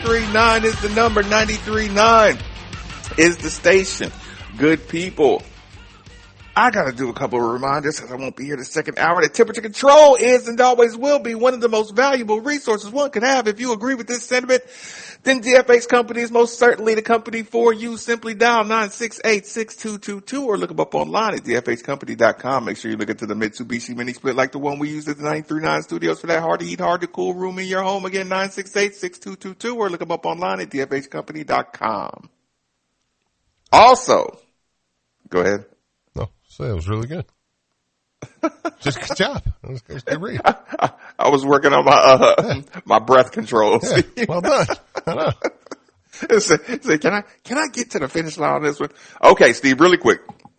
939 is the number. 93.9 is the station. Good people. I gotta do a couple of reminders because I won't be here the second hour. That temperature control is and always will be one of the most valuable resources one could have. If you agree with this sentiment, then DFH Company is most certainly the company for you. Simply dial 968-6222 or look them up online at dfhcompany.com. Make sure you look into the Mitsubishi Mini Split like the one we used at the 939 studios for that hard to eat, hard to cool room in your home. Again, 968-6222 or look them up online at dfhcompany.com. Also, go ahead. So it was really good. Just good job. It was good read. I was working on my my breath controls. Yeah, well done. I know. Say, can I get to the finish line on this one? Okay, Steve, really quick.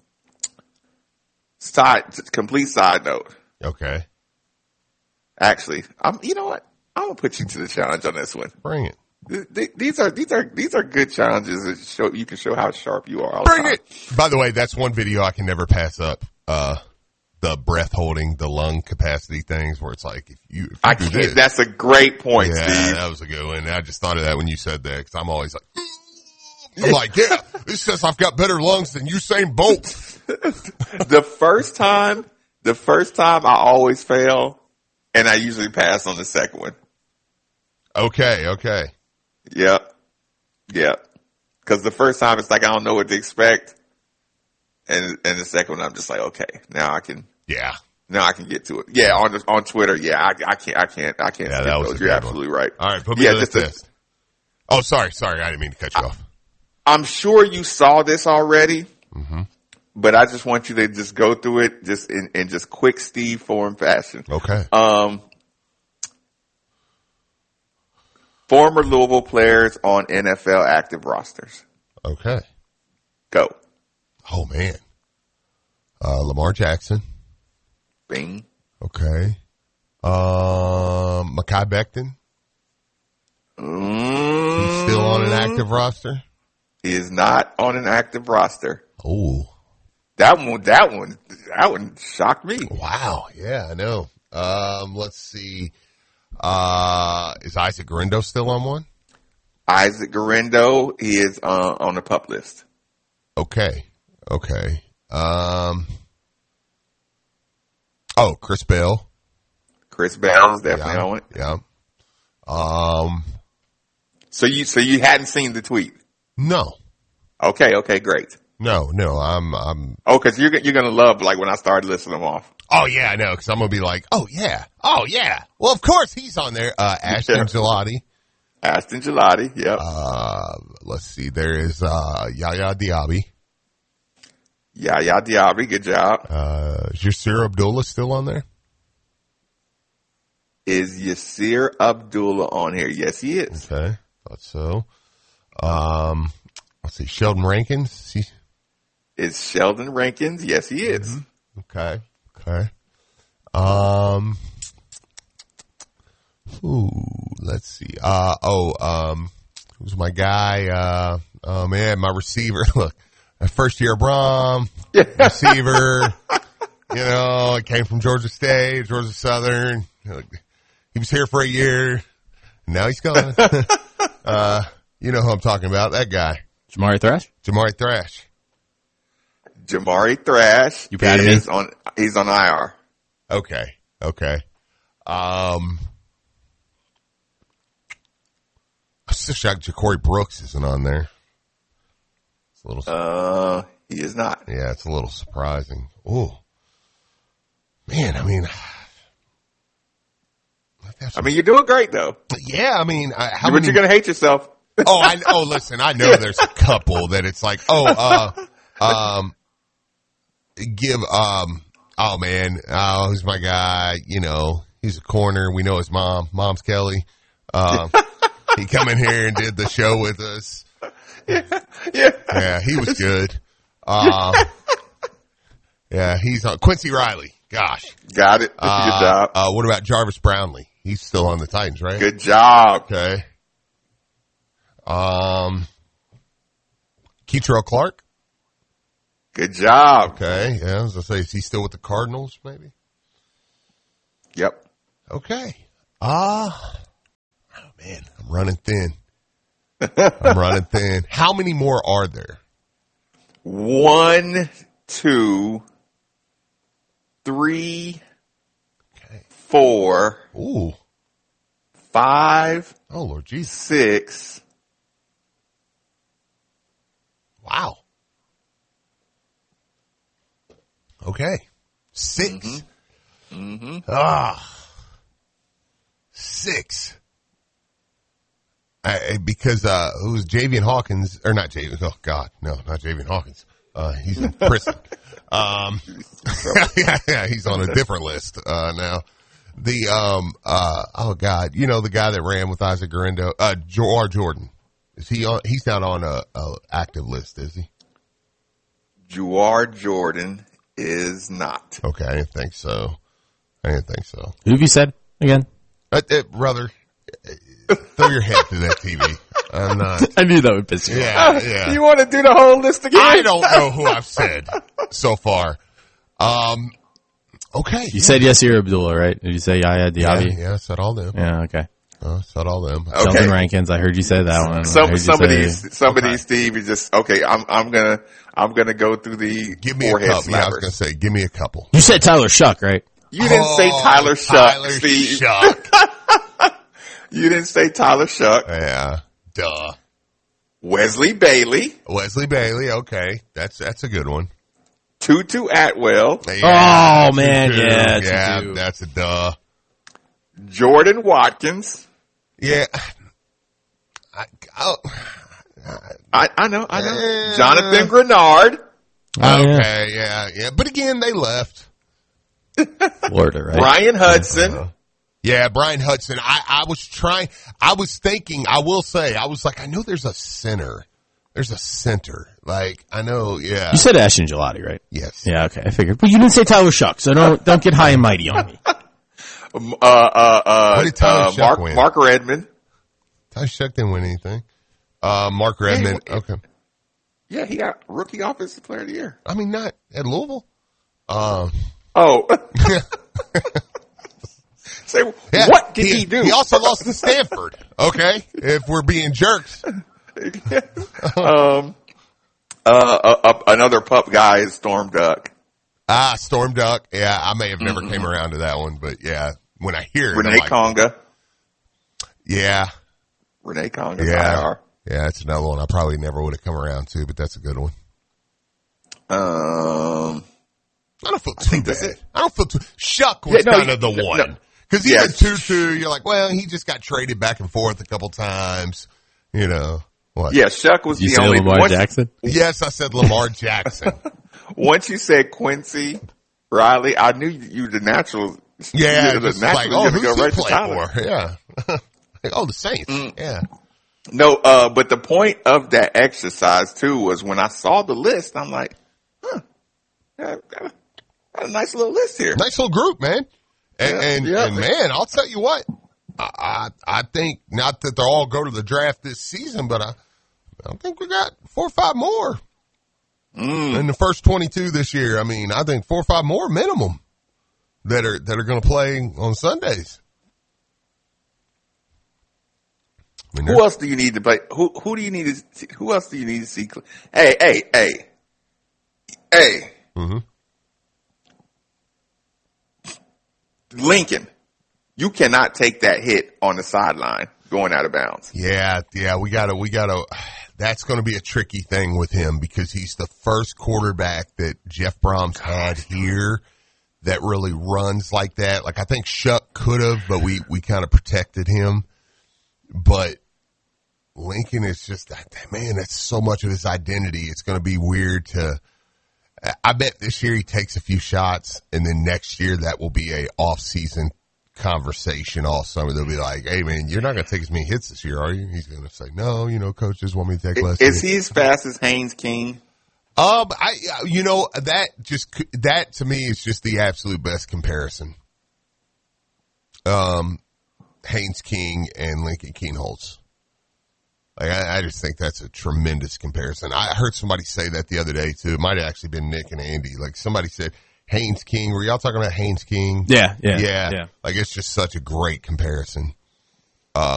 Complete side note. Okay. Actually, you know what? I'm gonna put you to the challenge on this one. Bring it. These are good challenges that you can show how sharp you are. Bring it. By the way, that's one video I can never pass up. The breath holding, the lung capacity things where it's like, if you do this. That's a great point, yeah, Steve. That was a good one. I just thought of that when you said that because I'm always like, I'm like, yeah, this says I've got better lungs than Usain Bolt. The first time I always fail and I usually pass on the second one. Okay. Yep. Because the first time it's like I don't know what to expect, and the second one I'm just like, okay, now I can get to it. Yeah, on Twitter, yeah, I can't. Yeah, that was those. You're absolutely right. All right, put me on this list. Oh, sorry, I didn't mean to cut you off. I'm sure you saw this already, but I just want you to just go through it just in just quick Steve form fashion. Okay. Former Louisville players on NFL active rosters. Okay. Go. Oh, man. Lamar Jackson. Bing. Okay. Mekhi Becton. He's still on an active roster? He is not on an active roster. Oh. That one shocked me. Wow. Yeah, I know. Let's see. Is Isaac Guerendo still on one? Isaac Guerendo, he is on the PUP list. Okay. Chris Bell. Chris Bell is definitely on it. Yeah. So you hadn't seen the tweet? No. Okay, great. No, I'm. Oh, cause you're gonna love like when I started listing them off. Oh yeah, I know, cause I'm gonna be like, oh yeah. Well, of course he's on there. Ashton Gelati. Yep. Let's see. There is Yaya Diaby. Yaya Diaby, good job. Is Yasir Abdullah still on there? Is Yasir Abdullah on here? Yes, he is. Okay, thought so. Let's see. Sheldon Rankins. Is Sheldon Rankins? Yes, he is. Okay. Let's see. Who's my guy? Oh man, my receiver. Look, first year Brom, receiver. Came from Georgia State, Georgia Southern. He was here for a year. Now he's gone. You know who I'm talking about? That guy. Jamari Thrash. Jamari Thrash. You proud of me? He's on IR. Okay. I'm still shocked Ja'Cory Brooks isn't on there. It's a little. He is not. Yeah, it's a little surprising. Oh, man. I mean, you're doing great though. Yeah, I mean, but you're gonna hate yourself. Listen, I know there's a couple that it's like, who's my guy? He's a corner. We know his mom. Mom's Kelly. He come in here and did the show with us. Yeah, he was good. Yeah, he's on Quincy Riley. Gosh. Got it. Good job. What about Jarvis Brownlee? He's still on the Titans, right? Good job. Okay. Keitrell Clark. Good job. Okay. Yeah, I was going to say, is he still with the Cardinals, maybe? Yep. Okay. Oh, man, I'm running thin. I'm running thin. How many more are there? 1, 2, 3, 4, Ooh. 5, Oh, Lord Jesus. 6. Wow. Okay. 6. Mm-hmm. 6. Because it was Javian Hawkins, or not Javian, oh God, no, not Javian Hawkins. He's in prison. Yeah, he's on a different list, now. Oh God, you know, the guy that ran with Isaac Garendo, Jawar Jordan. Is he on, he's not on a active list, is he? Jawar Jordan is not. Okay, I didn't think so. Who have you said again? Brother, throw your head through that TV. I'm not. I knew that would piss you off. Yeah. You want to do the whole list again? I don't know who I've said so far. Okay. You said Yasir Abdullah, right? Did you say Yahya Diaby? Yeah, I said all them. Yeah, okay. Said all them. Okay. Sheldon Rankins, I heard you say that one. Somebody, Steve, is just okay. I'm gonna go through the Give me a forehead couple. Yeah, I was slappers. gonna say, give me a couple. You said Tyler Shuck, right? You didn't say Tyler Shuck, Tyler Steve. Shuck. You didn't say Tyler Shuck. Yeah. Duh. Wesley Bailey. Wesley Bailey. Okay. That's a good one. Tutu Atwell. Yeah, Oh, man. Tutu. Yeah, Yeah, Tutu. that's a duh. Jordan Watkins. Yeah. I know. Jonathan Grenard. Okay. Yeah. But again, they left. Florida, right? Brian Hudson. Yeah, Brian Hudson. I was thinking, I will say, I was like, I know there's a center. There's a center. Like, I know, yeah. You said Ashton Gelati, right? Yes. Yeah, okay. I figured. But you didn't say Tyler Shuck, so don't get high and mighty on me. What did Tyler Shuck win? Mark Redmond. Tyler Shuck didn't win anything. Mark Redmond. Okay. Yeah, he got Rookie Offensive Player of the Year. I mean, not at Louisville. Say, Yeah, what did he do? He also lost to Stanford. Okay. If we're being jerks. Another pup guy is Storm Duck. Storm Duck. Yeah, I may have never came around to that one, but yeah, when I hear it, Renee I'm like, Conga. Yeah. Renee Conga. Yeah. IR. Yeah, that's another one I probably never would have come around to, but that's a good one. I don't feel too bad. I don't feel too. Shuck was kind of the one. Because even Tutu, you're like, well, he just got traded back and forth a couple times. You know. What? Yeah, Shuck was You the say only Lamar Jackson? Yes, I said Lamar Jackson. Once you said Quincy Riley, I knew you the natural. Yeah, the just like, who's go he right to play Tyler. for? Yeah. Like, the Saints. Yeah. No, but the point of that exercise too was when I saw the list, I'm like, got a nice little list here. Nice little group, man. And man, I'll tell you what, I think not that they'll all go to the draft this season, but I think we got 4 or 5 more in the first 22 this year. I mean, I think 4 or 5 more minimum that are going to play on Sundays. I mean, Who else do you need to play? Who do you need to see? Who else do you need to see? Hey. Mm-hmm. Lincoln, you cannot take that hit on the sideline going out of bounds. Yeah, we gotta, that's going to be a tricky thing with him because he's the first quarterback that Jeff Brahms had here that really runs like that. Like, I think Shuck could have, but we kind of protected him. But Lincoln is just, man, that's so much of his identity. It's going to be weird I bet this year he takes a few shots, and then next year that will be a off-season conversation all summer. They'll be like, hey, man, you're not going to take as many hits this year, are you? He's going to say, no, coaches want me to take less hits. Is he as fast as Haynes King? That to me is just the absolute best comparison. Haynes King and Lincoln Kienholz. Like, I just think that's a tremendous comparison. I heard somebody say that the other day too. It might have actually been Nick and Andy. Like, somebody said Haynes King. Were y'all talking about Haynes King? Yeah. Like, it's just such a great comparison.